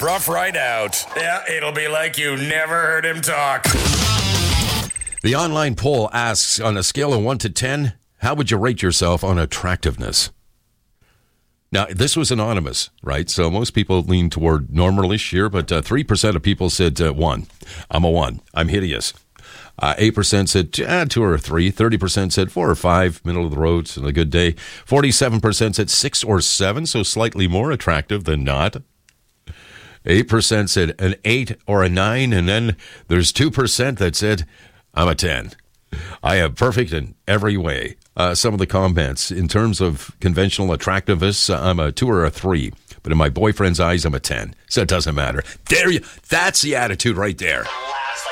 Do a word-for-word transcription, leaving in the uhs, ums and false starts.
rough ride out. Yeah, it'll be like you never heard him talk. The online poll asks, on a scale of one to ten, how would you rate yourself on attractiveness? Now, this was anonymous, right? So most people lean toward normalish here, but uh, three percent of people said uh, one. I'm a one. I'm hideous. Uh, eight percent said eh, two or three. thirty percent said four or five, middle of the road, and a good day. forty-seven percent said six or seven, so slightly more attractive than not. eight percent said an eight or a nine, and then there's two percent that said, I'm a ten. I am perfect in every way. Uh, some of the comments, in terms of conventional attractiveness, uh, I'm a two or a three. But in my boyfriend's eyes, I'm a ten. So it doesn't matter. There you, that's the attitude right there. The last